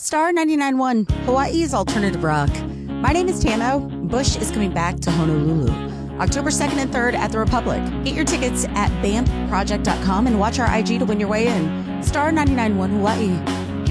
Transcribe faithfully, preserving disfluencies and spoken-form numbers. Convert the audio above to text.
Star ninety-nine point one, Hawaii's alternative rock. My name is Tamo. Bush is coming back to Honolulu October second and third at the Republic. Get your tickets at bamp project dot com and watch our I G to win your way in. Star ninety-nine point one Hawaii.